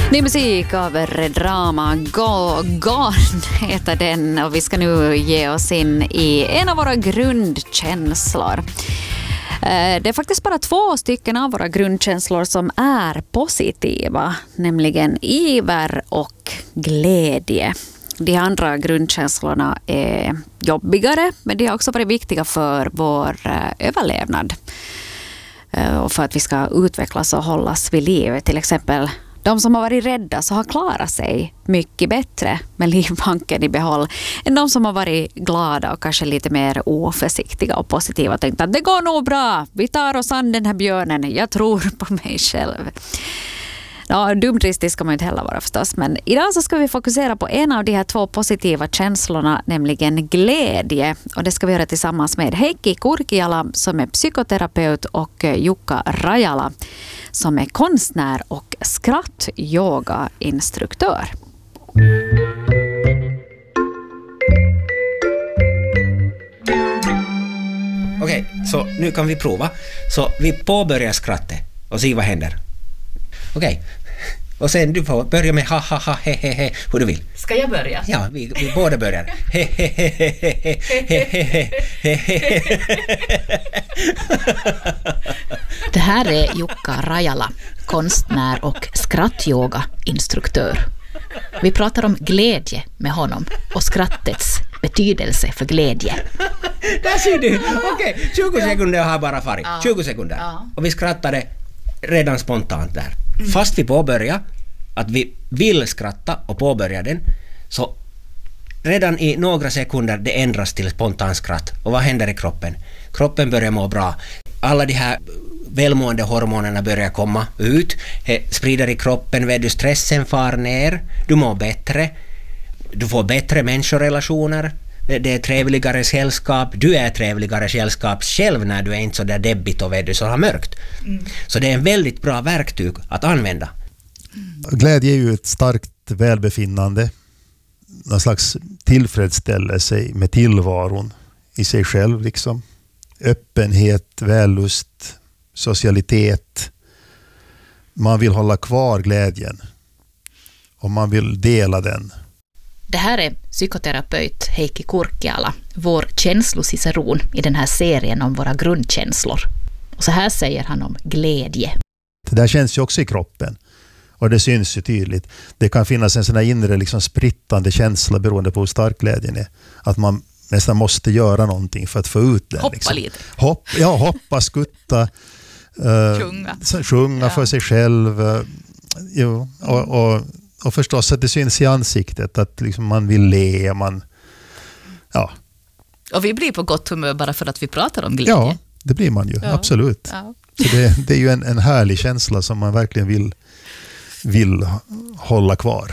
Ny musik av Drama Garn heter den, och vi ska nu ge oss in i en av våra grundkänslor. Det är faktiskt bara 2 stycken av våra grundkänslor som är positiva, nämligen iver och glädje. De andra grundkänslorna är jobbigare, men de har också varit viktiga för vår överlevnad och för att vi ska utvecklas och hållas vid liv. Till exempel de som har varit rädda så har klarat sig mycket bättre med livbanken i behåll än de som har varit glada och kanske lite mer oförsiktiga och positiva och tänkt att det går nog bra, vi tar oss an den här björnen, jag tror på mig själv. Ja, dumdristig ska man inte heller vara förstås, men idag så ska vi fokusera på en av de här 2 positiva känslorna, nämligen glädje. Och det ska vi göra tillsammans med Heikki Kurkiala som är psykoterapeut och Jukka Rajala som är konstnär och skrattyoga-instruktör. Okej, så nu kan vi prova. Så vi påbörjar skrattet och se vad händer. Okej. Och sen du får börja med ha ha ha he he he hur du vill. Ska jag börja? Ja, vi båda börjar. He he he he he he he he. Det här är Jukka Rajala, konstnär och skrattyoga-instruktör. Vi pratar om glädje med honom och skrattets betydelse för glädje. Där ser du. Okej, 20 sekunder har bara farit. 20 sekunder. Och vi skrattade redan spontant där. Fast vi påbörjar att vi vill skratta och påbörja den, så redan i några sekunder det ändras till spontanskratt. Och vad händer i kroppen? Kroppen börjar må bra. Alla de här välmående hormonerna börjar komma ut. Sprider i kroppen, stressen far ner. Du mår bättre. Du får bättre människorelationer. Det är trevligare sällskap. Du är trevligare sällskap själv när du är inte så där debbigt och så har mörkt. Så det är en väldigt bra verktyg att använda. Glädje är ju ett starkt välbefinnande. Någon slags tillfredsställelse med tillvaron i sig själv liksom. Öppenhet, vällust, socialitet. Man vill hålla kvar glädjen. Och man vill dela den. Det här är psykoterapeut Heikki Kurkiala, vår känslociceron i den här serien om våra grundkänslor. Och så här säger han om glädje. Det där känns ju också i kroppen. Och det syns ju tydligt. Det kan finnas en sån här inre liksom sprittande känsla beroende på hur stark glädjen är. Att man nästan måste göra någonting för att få ut den. Hoppa liksom. lite. Hoppa, skutta. Sjunga för sig själv. Och förstås att det syns i ansiktet. Att liksom man vill le. Och vi blir på gott humör bara för att vi pratar om glädje. Ja, det blir man ju. Absolut. Ja. Så det är ju en härlig känsla som man verkligen vill hålla kvar.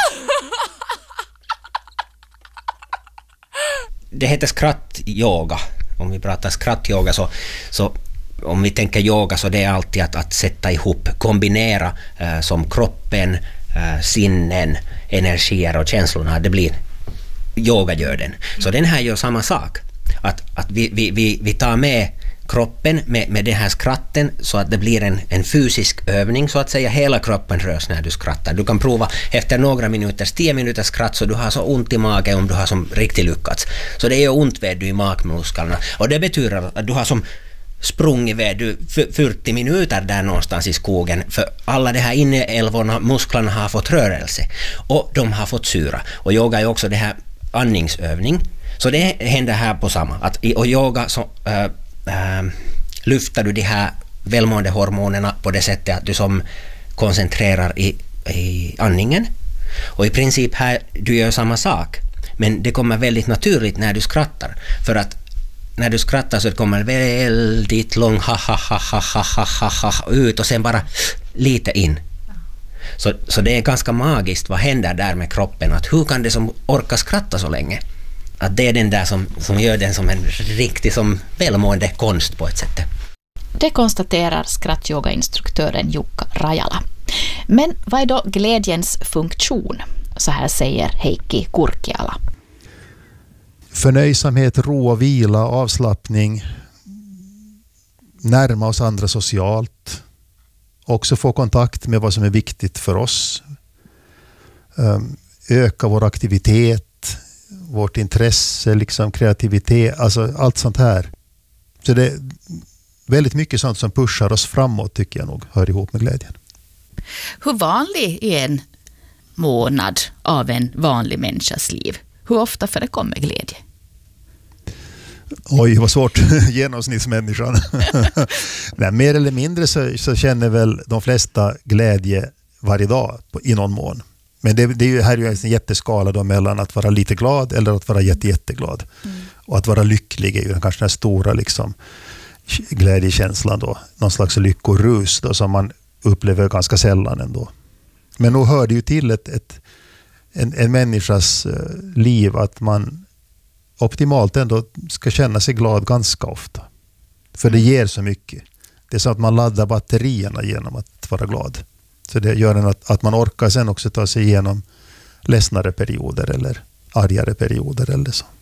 Det heter skrattyoga. Om vi pratar skrattyoga så om vi tänker yoga så det är alltid att sätta ihop, kombinera som kroppen, sinnen, energier och känslorna. Det blir yoga gör den. Så den här gör samma sak. Att vi tar med kroppen med den här skratten så att det blir en fysisk övning så att säga. Hela kroppen rörs när du skrattar. Du kan prova efter några minuters, 10 minuters skratt så du har så ont i magen om du har som riktigt lyckats. Så det är ont ved du i magmusklerna. Och det betyder att du har som sprungit ved 40 minuter där någonstans i skogen, för alla de här inälvorna, musklerna har fått rörelse och de har fått syra. Och yoga är också det här andningsövning. Så det händer här på samma. Och yoga så lyfter du de här välmående hormonerna på det sättet att du som koncentrerar i andningen. Och i princip här du gör samma sak. Men det kommer väldigt naturligt när du skrattar. För att när du skrattar så det kommer väldigt lång ha ha ha ha ha ha ha ut och sen bara lite in. Så det är ganska magiskt vad händer där med kroppen. Att hur kan det som orkar skratta så länge? Att det är den där som gör den som en riktig som välmående konst på ett sätt. Det konstaterar skrattyoga-instruktören Jukka Rajala. Men vad är då glädjens funktion? Så här säger Heikki Kurkiala. Förnöjsamhet, ro och vila, avslappning, närma oss andra socialt, också få kontakt med vad som är viktigt för oss, öka vår aktivitet, vårt intresse, liksom kreativitet, alltså allt sånt här. Så det är väldigt mycket sånt som pushar oss framåt, tycker jag nog hör ihop med glädjen. Hur vanlig är en månad av en vanlig människas liv? Hur ofta förekommer glädje? Oj, vad svårt. Genomsnittsmänniskan. Nej, mer eller mindre så känner väl de flesta glädje varje dag i någon mån. Men det är ju här är ju en jätteskala då mellan att vara lite glad eller att vara jätteglad. Och att vara lycklig är ju kanske den stora liksom, glädjekänslan då. Någon slags lyckorus då, som man upplever ganska sällan ändå. Men nog hör det ju till en människas liv att man optimalt ändå ska känna sig glad ganska ofta. För det ger så mycket. Det är så att man laddar batterierna genom att vara glad. Så det gör att man orkar sen också ta sig igenom ledsnare perioder eller argare perioder eller så.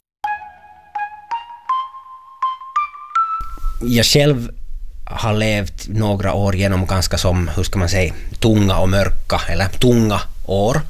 Jag själv har levt några år genom ganska som, hur ska man säga, tunga och mörka eller tunga år.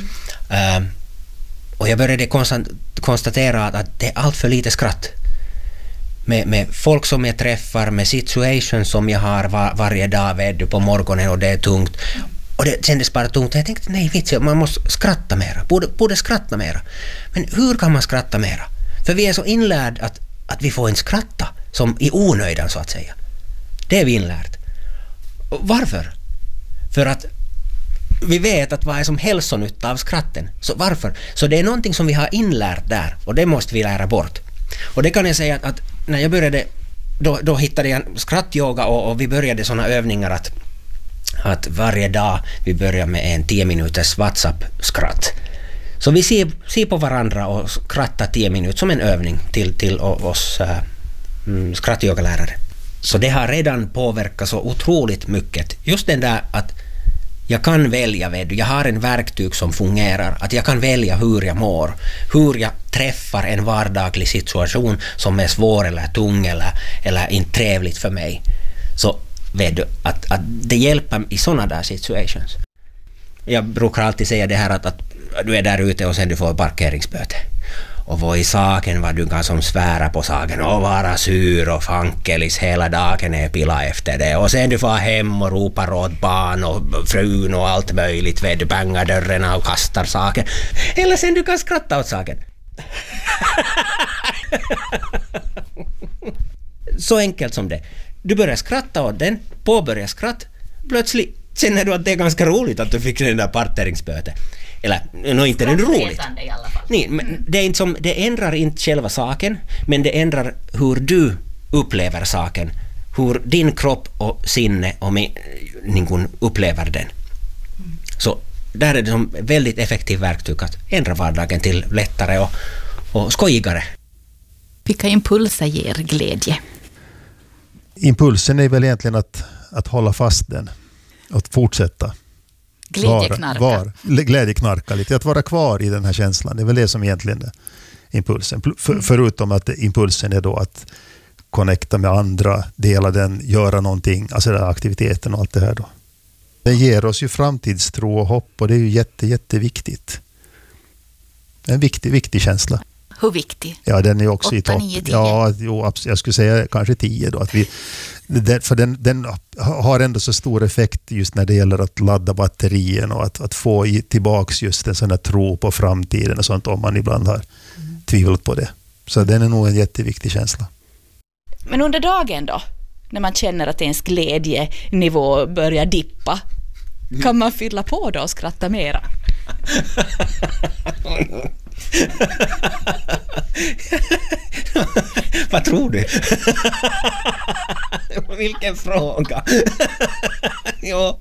Och jag började konstatera att det är allt för lite skratt. Med folk som jag träffar, med situations som jag har varje dag på morgonen och det är tungt. Och det kändes bara tungt. Och jag tänkte, nej vits, man måste skratta mera. Borde skratta mera. Men hur kan man skratta mera? För vi är så inlärd att vi får en skratta som i onöjdan så att säga. Det är vi inlärt. Och varför? För att vi vet att vad är som hälsonytta av skratten. Så varför? Så det är någonting som vi har inlärt där och det måste vi lära bort. Och det kan jag säga att när jag började då hittade jag skrattyoga och vi började sådana övningar att varje dag vi börjar med en 10 minuters WhatsApp-skratt. Så vi ser på varandra och skrattar 10 minuter som en övning till oss skrattyogalärare. Så det har redan påverkat så otroligt mycket. Just den där att jag kan välja, jag har en verktyg som fungerar, att jag kan välja hur jag mår, hur jag träffar en vardaglig situation som är svår eller tung eller inte trevligt för mig. Så vet du att det hjälper i sådana där situations. Jag brukar alltid säga det här att du är där ute och sen du får parkeringsböter. Och vad i saken vad du kan som svära på saken och vara sur och fankelis hela dagen är pilla efter det. Och sen du får hem och ropar åt barn och frun och allt möjligt. Vet du, bangar dörrarna och kastar saker. Eller sen du kan skratta åt saken. Så enkelt som det. Du börjar skratta åt den, påbörjar skratt. Plötsligt känner du att det är ganska roligt att du fick den där parkeringsböter. Eller, inte det är roligt. Nej, men det är inte som, det ändrar inte själva saken, men det ändrar hur du upplever saken. Hur din kropp och sinne och upplever den. Så där är det som väldigt effektivt verktyg att ändra vardagen till lättare och skojigare. Vilka impulser ger glädje? Impulsen är väl egentligen att hålla fast den. Att fortsätta. Glädjeknarka lite. Att vara kvar i den här känslan. Det är väl det som egentligen är impulsen. Förutom att impulsen är då att connecta med andra, dela den, göra någonting, alltså den här aktiviteten och allt det här då. Det ger oss ju framtidstro och hopp och det är ju jätteviktigt. En viktig känsla. Hur viktig? Ja, den är också 8, i topp. 9, 10. Ja, jag skulle säga kanske 10 då. För den har ändå så stor effekt just när det gäller att ladda batterien och att få tillbaks just en sån här tro på framtiden och sånt om man ibland har tvivlat på det. Så den är nog en jätteviktig känsla. Men under dagen då? När man känner att ens glädjenivå börjar dippa, kan man fylla på då och skratta mera? Vad tror du? Vilken fråga. Ja.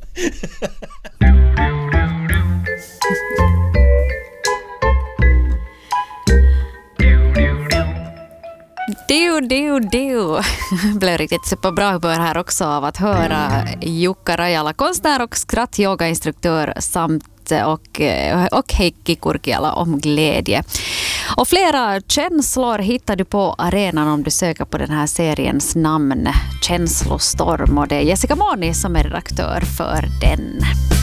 Du. Blev riktigt superbra humör här också av att höra Jukka Rajala, konstnär och skrattyogainstruktör samt och Heikki Kurkiala om glädje. Och flera känslor hittar du på arenan om du söker på den här seriens namn Känslostorm, och det är Jessica Moni som är redaktör för den.